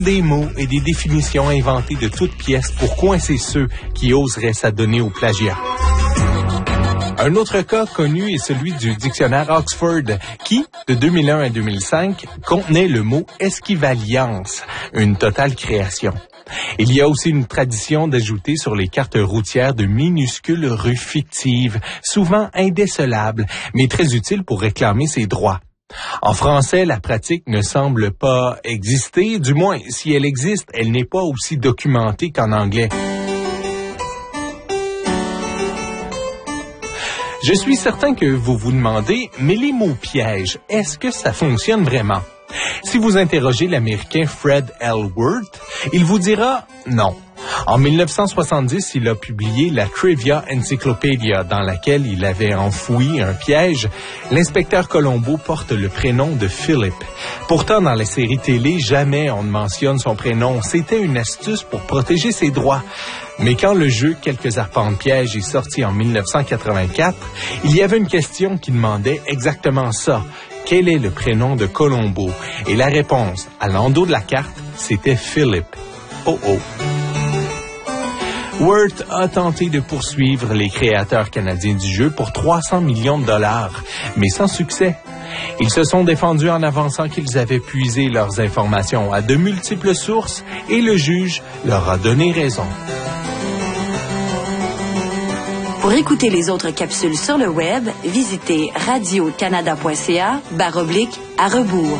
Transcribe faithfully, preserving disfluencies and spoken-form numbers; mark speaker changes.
Speaker 1: Des mots et des définitions inventées de toutes pièces pour coincer ceux qui oseraient s'adonner au plagiat. Un autre cas connu est celui du dictionnaire Oxford qui, de deux mille un à deux mille cinq, contenait le mot esquivaliance, une totale création. Il y a aussi une tradition d'ajouter sur les cartes routières de minuscules rues fictives, souvent indécelables, mais très utiles pour réclamer ses droits. En français, la pratique ne semble pas exister, du moins, si elle existe, elle n'est pas aussi documentée qu'en anglais. Je suis certain que vous vous demandez, mais les mots pièges, est-ce que ça fonctionne vraiment? Si vous interrogez l'Américain Fred L. Worth, il vous dira non. En mille neuf cent soixante-dix, il a publié la Trivia Encyclopedia, dans laquelle il avait enfoui un piège. L'inspecteur Colombo porte le prénom de Philip. Pourtant, dans la série télé, jamais on ne mentionne son prénom. C'était une astuce pour protéger ses droits. Mais quand le jeu Quelques arpents de piège est sorti en mille neuf cent quatre-vingt-quatre, il y avait une question qui demandait exactement ça. Quel est le prénom de Colombo? Et la réponse, à l'endos de la carte, c'était Philip. Oh oh! Worth a tenté de poursuivre les créateurs canadiens du jeu pour trois cents millions de dollars, mais sans succès. Ils se sont défendus en avançant qu'ils avaient puisé leurs informations à de multiples sources et le juge leur a donné raison.
Speaker 2: Pour écouter les autres capsules sur le web, visitez radio canada point c a barre oblique à rebours.